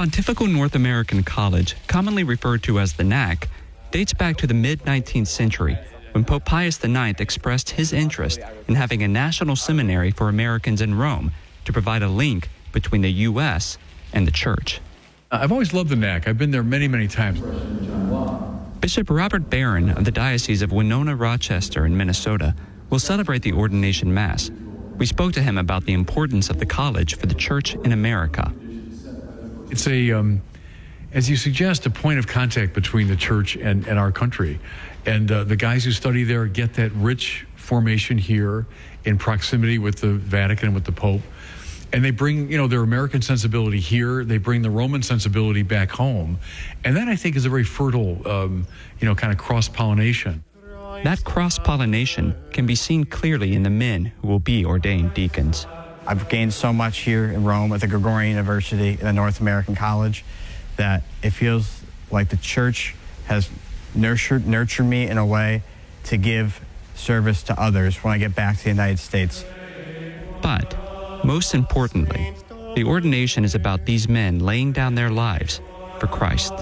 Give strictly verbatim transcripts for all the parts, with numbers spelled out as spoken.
Pontifical North American College, commonly referred to as the N A C, dates back to the mid-nineteenth century, when Pope Pius the ninth expressed his interest in having a national seminary for Americans in Rome to provide a link between the U S and the Church. I've always loved the N A C. I've been there many, many times. Bishop Robert Barron of the Diocese of Winona-Rochester in Minnesota will celebrate the ordination Mass. We spoke to him about the importance of the college for the Church in America. It's a, um, as you suggest, a point of contact between the Church and, and our country. And uh, the guys who study there get that rich formation here in proximity with the Vatican, with the Pope. And they bring, you know, their American sensibility here. They bring the Roman sensibility back home. And that, I think, is a very fertile, um, you know, kind of cross-pollination. That cross-pollination can be seen clearly in the men who will be ordained deacons. I've gained so much here in Rome at the Gregorian University and the North American College that it feels like the Church has nurtured, nurtured me in a way to give service to others when I get back to the United States. But most importantly, the ordination is about these men laying down their lives for Christ.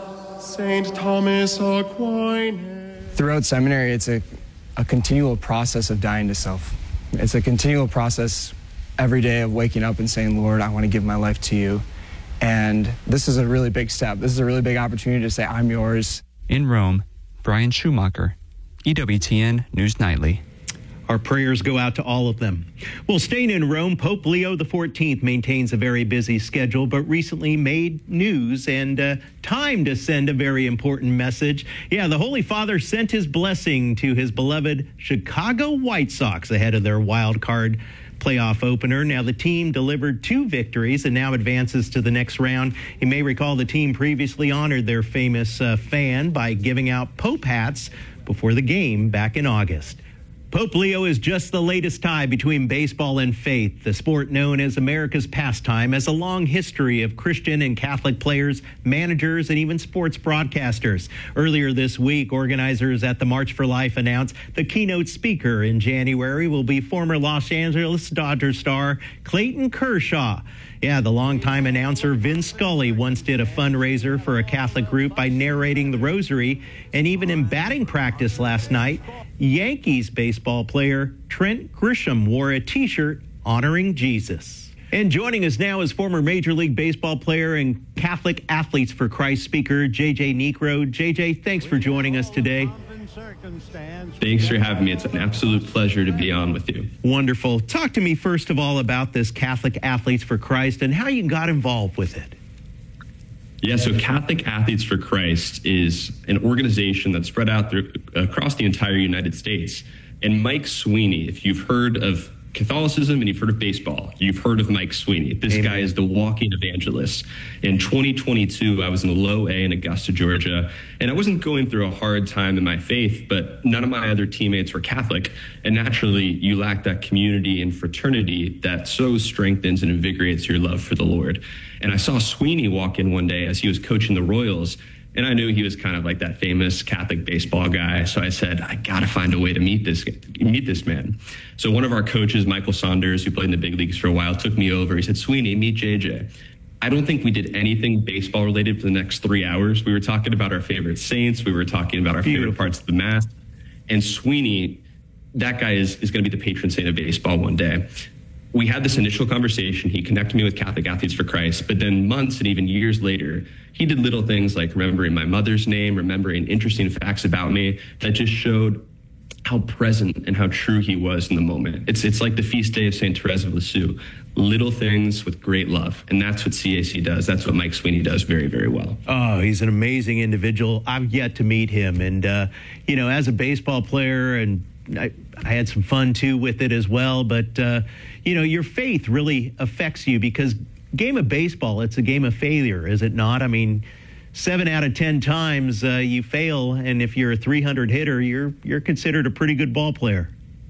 Saint Thomas Aquinas. Throughout seminary, it's a, a continual process of dying to self. It's a continual process every day of waking up and saying, Lord, I want to give my life to you. And this is a really big step. This is a really big opportunity to say, I'm yours. In Rome, Brian Schumacher, E W T N News Nightly. Our prayers go out to all of them. Well, staying in Rome, Pope Leo the fourteenth maintains a very busy schedule, but recently made news and uh, time to send a very important message. Yeah, the Holy Father sent his blessing to his beloved Chicago White Sox ahead of their wild card playoff opener. Now, the team delivered two victories and now advances to the next round. You may recall the team previously honored their famous uh, fan by giving out Pope hats before the game back in August. Pope Leo is just the latest tie between baseball and faith. The sport known as America's pastime has a long history of Christian and Catholic players, managers, and even sports broadcasters. Earlier this week, organizers at the March for Life announced the keynote speaker in January will be former Los Angeles Dodgers star Clayton Kershaw. Yeah, the longtime announcer Vin Scully once did a fundraiser for a Catholic group by narrating the rosary. And even in batting practice last night, Yankees baseball player Trent Grisham wore a T-shirt honoring Jesus. And joining us now is former Major League Baseball player and Catholic Athletes for Christ speaker J J Niekro. J J, thanks for joining us today. Thanks for having me. It's an absolute pleasure to be on with you. Wonderful. Talk to me first of all about this Catholic Athletes for Christ and how you got involved with it. Yeah, so Catholic Athletes for Christ is an organization that's spread out through, across the entire United States. And Mike Sweeney, if you've heard of Catholicism and you've heard of baseball, you've heard of Mike Sweeney. This Amen. Guy is the walking evangelist. In twenty twenty-two, I was in a low A in Augusta, Georgia, and I wasn't going through a hard time in my faith, but none of my other teammates were Catholic. And naturally, you lack that community and fraternity that so strengthens and invigorates your love for the Lord. And I saw Sweeney walk in one day as he was coaching the Royals, and I knew he was kind of like that famous Catholic baseball guy. So I said, I got to find a way to meet this meet this man. So one of our coaches, Michael Saunders, who played in the big leagues for a while, took me over. He said, Sweeney, meet J J. I don't think we did anything baseball related for the next three hours. We were talking about our favorite saints. We were talking about our Beautiful. favorite parts of the Mass. And Sweeney, that guy is, is going to be the patron saint of baseball one day. We had this initial conversation. He connected me with Catholic Athletes for Christ, but then months and even years later, he did little things like remembering my mother's name, remembering interesting facts about me that just showed how present and how true he was in the moment. It's it's like the feast day of Saint Therese of Lisieux, little things with great love. And that's what C A C does. That's what Mike Sweeney does very, very well. Oh, he's an amazing individual. I've yet to meet him. And, uh, you know, as a baseball player, and I, I had some fun, too, with it as well. But, uh, you know, your faith really affects you because game of baseball, it's a game of failure, is it not? I mean, seven out of ten times uh, you fail, and if you're a three hundred hitter, you're you're considered a pretty good ball player.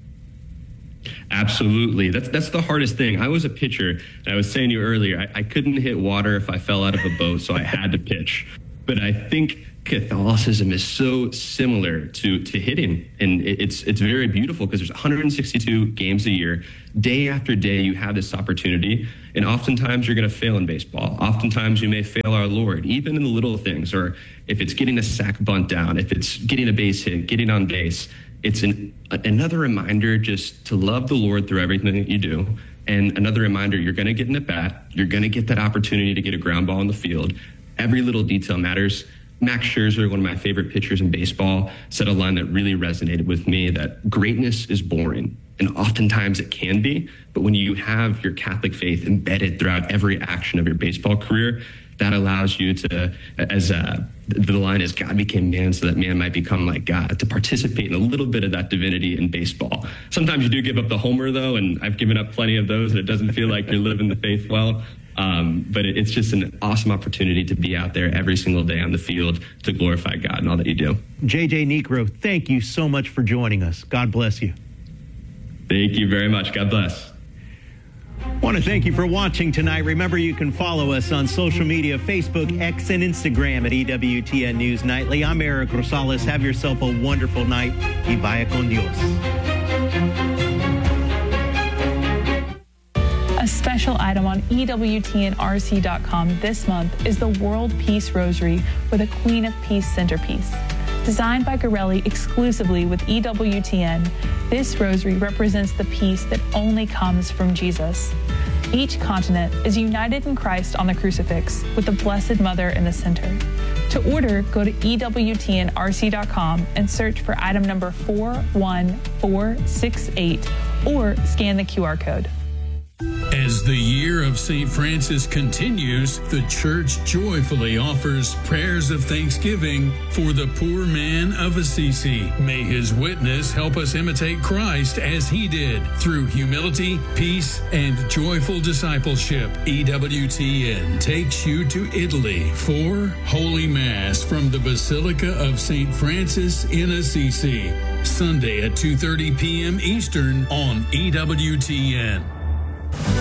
Absolutely. That's that's the hardest thing. I was a pitcher, and I was saying to you earlier, I, I couldn't hit water if I fell out of a boat, so I had to pitch. But I think Catholicism is so similar to to hitting, and it's it's very beautiful because there's one hundred sixty-two games a year. Day after day, you have this opportunity, and oftentimes you're going to fail in baseball. Oftentimes you may fail our Lord, even in the little things, or if it's getting a sac bunt down, if it's getting a base hit, getting on base. It's an, another reminder just to love the Lord through everything that you do. And another reminder, you're going to get an at-bat. You're going to get that opportunity to get a ground ball in the field. Every little detail matters. Max Scherzer, one of my favorite pitchers in baseball, said a line that really resonated with me, that greatness is boring. And oftentimes it can be. But when you have your Catholic faith embedded throughout every action of your baseball career, that allows you to, as uh, the line is, God became man so that man might become like God, to participate in a little bit of that divinity in baseball. Sometimes you do give up the homer, though, and I've given up plenty of those, and it doesn't feel like you're living the faith well. Um, but it, it's just an awesome opportunity to be out there every single day on the field to glorify God and all that you do. J J Niekro, thank you so much for joining us. God bless you. Thank you very much. God bless. I want to thank you for watching tonight. Remember, you can follow us on social media, Facebook, X, and Instagram at E W T N News Nightly. I'm Eric Rosales. Have yourself a wonderful night. Y vaya con Dios. A special item on E W T N R C dot com this month is the World Peace Rosary with a Queen of Peace centerpiece. Designed by Gorelli exclusively with E W T N, this rosary represents the peace that only comes from Jesus. Each continent is united in Christ on the crucifix, with the Blessed Mother in the center. To order, go to E W T N R C dot com and search for item number four one four six eight or scan the Q R code. As the year of Saint Francis continues, the Church joyfully offers prayers of thanksgiving for the poor man of Assisi. May his witness help us imitate Christ as he did, through humility, peace, and joyful discipleship. E W T N takes you to Italy for Holy Mass from the Basilica of Saint Francis in Assisi, Sunday at two thirty p.m. Eastern on E W T N.